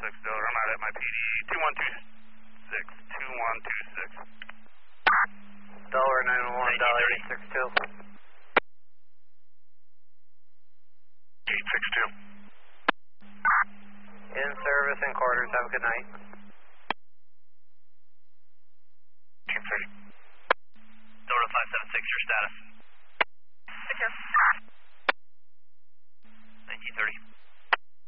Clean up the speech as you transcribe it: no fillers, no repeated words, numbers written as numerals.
Delaware, I'm out at my PD. 2126. 2126. Delaware 911, Delaware 862. 862. In service and quarters, have a good night. Team 30. Delaware 576, your status. Take care.